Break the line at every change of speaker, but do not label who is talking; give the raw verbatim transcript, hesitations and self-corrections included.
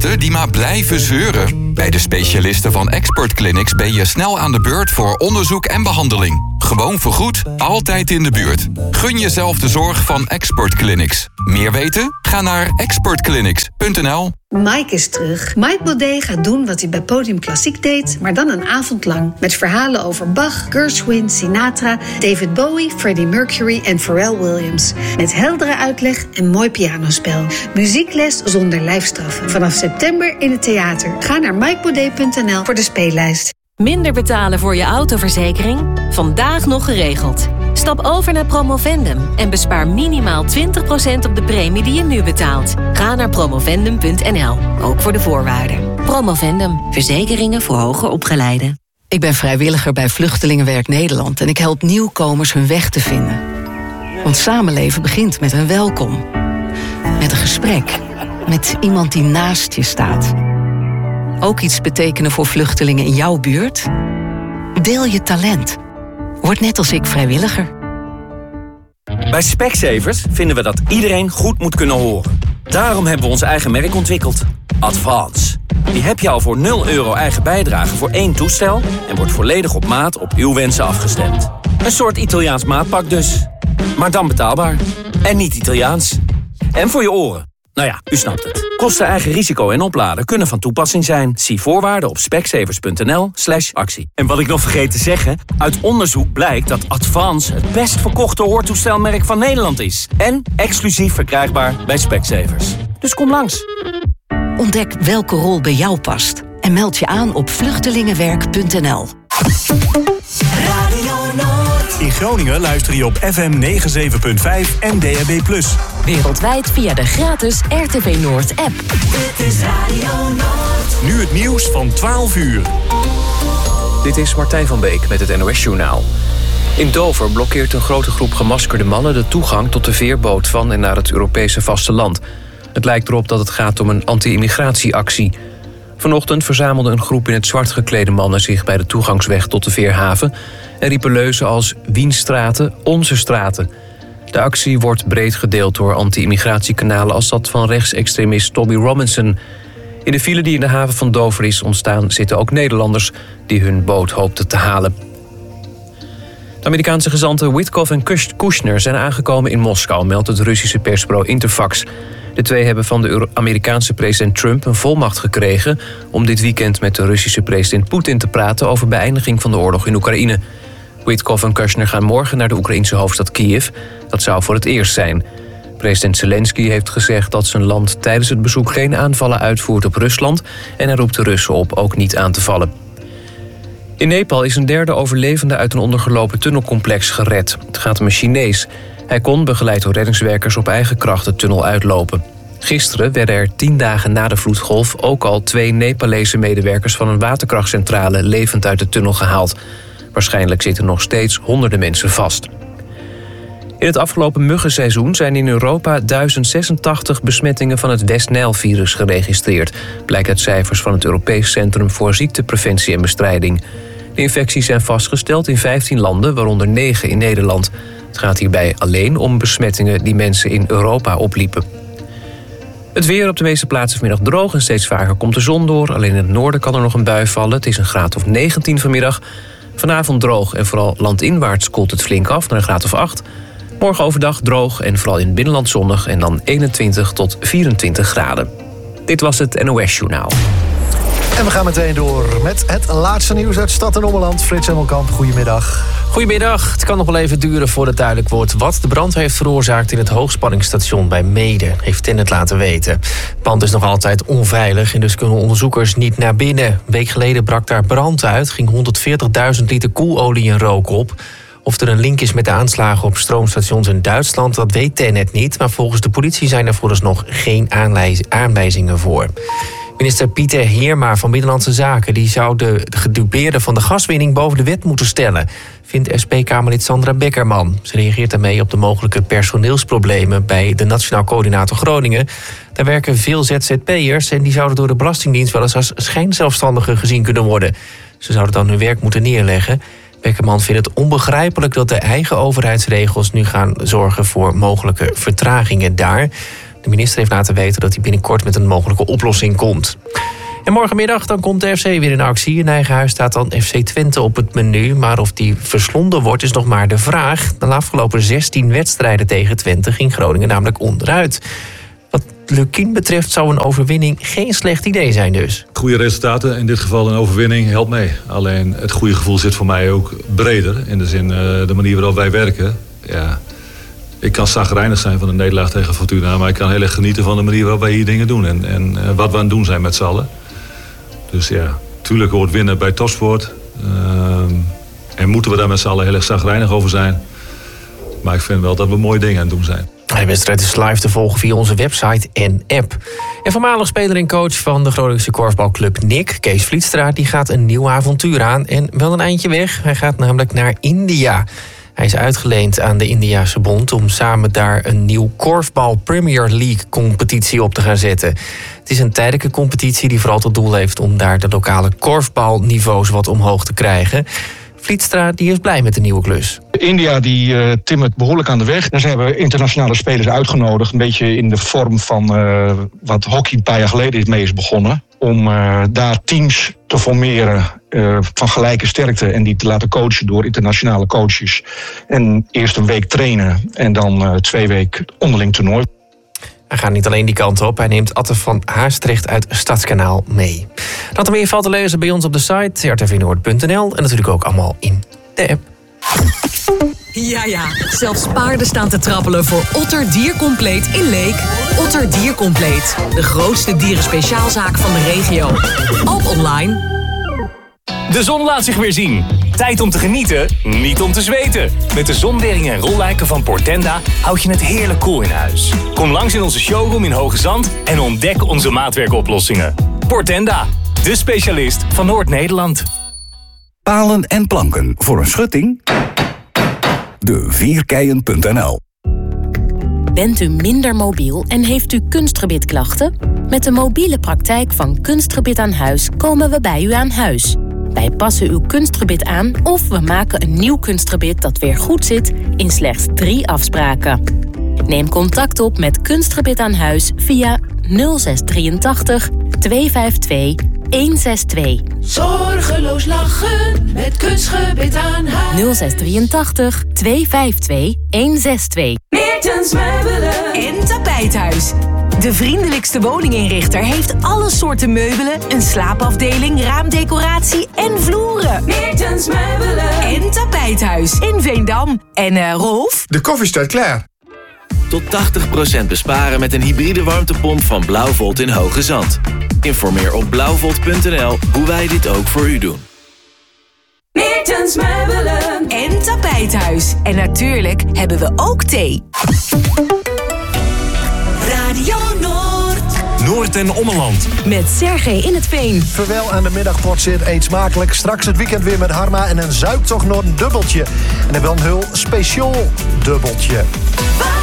gasten die maar blijven zeuren? Bij de specialisten van Expert Clinics ben je snel aan de beurt voor onderzoek en behandeling. Gewoon vergoed, altijd in de buurt. Gun jezelf de zorg van Expert Clinics. Meer weten? Ga naar expert clinics punt n l.
Mike is terug. Mike Baudet gaat doen wat hij bij Podium Klassiek deed, maar dan een avond lang. Met verhalen over Bach, Gershwin, Sinatra, David Bowie, Freddie Mercury en Pharrell Williams. Met heldere uitleg en mooi pianospel. Muziekles zonder lijfstraffen. Vanaf september in het theater. Ga naar mike baudet punt n l voor de speellijst.
Minder betalen voor je autoverzekering? Vandaag nog geregeld. Stap over naar Promovendum en bespaar minimaal twintig procent op de premie die je nu betaalt. Ga naar promovendum punt n l, ook voor de voorwaarden. Promovendum, verzekeringen voor hoger opgeleiden.
Ik ben vrijwilliger bij Vluchtelingenwerk Nederland en ik help nieuwkomers hun weg te vinden. Want samenleven begint met een welkom. Met een gesprek. Met iemand die naast je staat. Ook iets betekenen voor vluchtelingen in jouw buurt? Deel je talent. Word net als ik vrijwilliger.
Bij Specsavers vinden we dat iedereen goed moet kunnen horen. Daarom hebben we ons eigen merk ontwikkeld. Advance. Die heb je al voor nul euro eigen bijdrage voor één toestel en wordt volledig op maat op uw wensen afgestemd. Een soort Italiaans maatpak dus. Maar dan betaalbaar. En niet Italiaans. En voor je oren. Nou ja, u snapt het. Kosten, eigen risico en opladen kunnen van toepassing zijn. Zie voorwaarden op specsavers punt n l slash actie. En wat ik nog vergeet te zeggen, uit onderzoek blijkt dat Advance het best verkochte hoortoestelmerk van Nederland is. En exclusief verkrijgbaar bij Specsavers. Dus kom langs.
Ontdek welke rol bij jou past. En meld je aan op vluchtelingenwerk punt n l.
In Groningen luister je op F M negenenzeventig punt vijf en D A B plus.
Wereldwijd via de gratis R T V Noord app.
Dit is Radio Noord. Nu het nieuws van twaalf uur.
Dit is Martijn van Beek met het N O S-journaal. In Dover blokkeert een grote groep gemaskerde mannen de toegang tot de veerboot van en naar het Europese vasteland. Het lijkt erop dat het gaat om een anti-immigratieactie. Vanochtend verzamelde een groep in het zwart geklede mannen zich bij de toegangsweg tot de veerhaven en riepen leuzen als Wienstraten, onze straten. De actie wordt breed gedeeld door anti-immigratiekanalen als dat van rechtsextremist Toby Robinson. In de file die in de haven van Dover is ontstaan zitten ook Nederlanders die hun boot hoopten te halen. De Amerikaanse gezanten Witkoff en Kushner zijn aangekomen in Moskou, meldt het Russische persbureau Interfax. De twee hebben van de Amerikaanse president Trump een volmacht gekregen om dit weekend met de Russische president Poetin te praten over beëindiging van de oorlog in Oekraïne. Witkoff en Kushner gaan morgen naar de Oekraïnse hoofdstad Kiev. Dat zou voor het eerst zijn. President Zelensky heeft gezegd dat zijn land tijdens het bezoek geen aanvallen uitvoert op Rusland en hij roept de Russen op ook niet aan te vallen. In Nepal is een derde overlevende uit een ondergelopen tunnelcomplex gered. Het gaat om een Chinees. Hij kon, begeleid door reddingswerkers, op eigen kracht de tunnel uitlopen. Gisteren werden er tien dagen na de vloedgolf ook al twee Nepalese medewerkers van een waterkrachtcentrale levend uit de tunnel gehaald. Waarschijnlijk zitten nog steeds honderden mensen vast. In het afgelopen muggenseizoen zijn in Europa duizend zesentachtig besmettingen van het West-Nijl-virus geregistreerd, blijkt uit cijfers van het Europees Centrum voor Ziektepreventie en Bestrijding. De infecties zijn vastgesteld in vijftien landen, waaronder negen in Nederland. Het gaat hierbij alleen om besmettingen die mensen in Europa opliepen. Het weer op de meeste plaatsen vanmiddag droog en steeds vaker komt de zon door. Alleen in het noorden kan er nog een bui vallen. Het is een graad of negentien vanmiddag. Vanavond droog en vooral landinwaarts koelt het flink af naar een graad of acht. Morgen overdag droog en vooral in het binnenland zonnig en dan eenentwintig tot vierentwintig graden. Dit was het N O S-journaal.
En we gaan meteen door met het laatste nieuws uit Stad en Ommeland. Frits Hemmelkamp, goedemiddag.
Goedemiddag. Het kan nog wel even duren voordat het duidelijk wordt wat de brand heeft veroorzaakt in het hoogspanningsstation bij Meeden, heeft Tennet laten weten. Het pand is nog altijd onveilig en dus kunnen onderzoekers niet naar binnen. Een week geleden brak daar brand uit, ging honderdveertigduizend liter koelolie en rook op. Of er een link is met de aanslagen op stroomstations in Duitsland, dat weet Tennet niet. Maar volgens de politie zijn er vooralsnog geen aanwijzingen voor. Minister Pieter Heerma van Binnenlandse Zaken die zou de gedupeerden van de gaswinning boven de wet moeten stellen, vindt S P-Kamerlid Sandra Beckerman. Ze reageert daarmee op de mogelijke personeelsproblemen bij de Nationaal Coördinator Groningen. Daar werken veel Z Z P'ers en die zouden door de Belastingdienst wel eens als schijnzelfstandigen gezien kunnen worden. Ze zouden dan hun werk moeten neerleggen. Beckerman vindt het onbegrijpelijk dat de eigen overheidsregels nu gaan zorgen voor mogelijke vertragingen daar. De minister heeft laten weten dat hij binnenkort met een mogelijke oplossing komt. En morgenmiddag dan komt de F C weer in actie. In eigen huis staat dan F C Twente op het menu. Maar of die verslonden wordt is nog maar de vraag. De afgelopen zestien wedstrijden tegen Twente ging Groningen namelijk onderuit. Wat Lukien betreft zou een overwinning geen slecht idee zijn dus.
Goede resultaten, in dit geval een overwinning, helpt mee. Alleen het goede gevoel zit voor mij ook breder. In de zin, uh, de manier waarop wij werken. Ja, ik kan chagrijnig zijn van een nederlaag tegen Fortuna. Maar ik kan heel erg genieten van de manier waarop wij hier dingen doen. En, en uh, wat we aan het doen zijn met z'n allen. Dus ja, tuurlijk hoort winnen bij topsport. Uh, en moeten we daar met z'n allen heel erg chagrijnig over zijn. Maar ik vind wel dat we mooie dingen aan het doen zijn.
De wedstrijd is live te volgen via onze website en app. En voormalig speler en coach van de Groningse korfbalclub N I C, Kees Vlietstra, die gaat een nieuw avontuur aan. En wel een eindje weg. Hij gaat namelijk naar India. Hij is uitgeleend aan de Indiase Bond om samen daar een nieuw korfbal Premier League competitie op te gaan zetten. Het is een tijdelijke competitie die vooral tot doel heeft om daar de lokale korfbalniveaus wat omhoog te krijgen. Vlietstra die is blij met de nieuwe klus.
India die uh, timmert behoorlijk aan de weg. Daar zijn we internationale spelers uitgenodigd. Een beetje in de vorm van uh, wat hockey een paar jaar geleden mee is begonnen. Om uh, daar teams te formeren uh, van gelijke sterkte. En die te laten coachen door internationale coaches. En eerst een week trainen en dan uh, twee weken onderling toernooi.
Hij gaat niet alleen die kant op. Hij neemt Atte van Haastrecht uit Stadskanaal mee. Dat er meer valt te lezen bij ons op de site r t v noord punt n l. En natuurlijk ook allemaal in de app.
Ja, ja. Zelfs paarden staan te trappelen voor Otter Diercompleet in Leek. Otter Diercompleet. De grootste dierenspeciaalzaak van de regio. Ook online.
De zon laat zich weer zien. Tijd om te genieten, niet om te zweten. Met de zonwering en rolluiken van Portenda houd je het heerlijk koel in huis. Kom langs in onze showroom in Hoge Zand en ontdek onze maatwerkoplossingen. Portenda, de specialist van Noord-Nederland.
Palen en planken voor een schutting? De vierkeien punt n l.
Bent u minder mobiel en heeft u kunstgebitklachten? Met de mobiele praktijk van Kunstgebit aan Huis komen we bij u aan huis. Wij passen uw kunstgebit aan of we maken een nieuw kunstgebit dat weer goed zit in slechts drie afspraken. Neem contact op met Kunstgebit aan Huis via nul zes drieëntachtig tweehonderdvijfentwintig honderdzesentwintig.
Zorgeloos lachen met Kunstgebit aan Huis.
nul zes drieëntachtig tweehonderdvijfentwintig honderdzesentwintig.
Meertens Meubelen
En Tapijthuis. De vriendelijkste woninginrichter heeft alle soorten meubelen, een slaapafdeling, raamdecoratie en vloeren.
Meertens Meubelen
En Tapijthuis in Veendam. En uh, Rolf?
De koffie staat klaar.
Tot tachtig procent besparen met een hybride warmtepomp van Blauwvolt in Hoge Zand. Informeer op blauwvolt punt n l hoe wij dit ook voor u doen.
Meertens Meubelen
En Tapijthuis. En natuurlijk hebben we ook thee.
Radio Noord.
Noord en Ommeland.
Met Sergej in het Veen.
Verwel aan de middagportseer, eet smakelijk. Straks het weekend weer met Harma en een zuiptocht Noord dubbeltje. En dan wel een heel speciaal dubbeltje.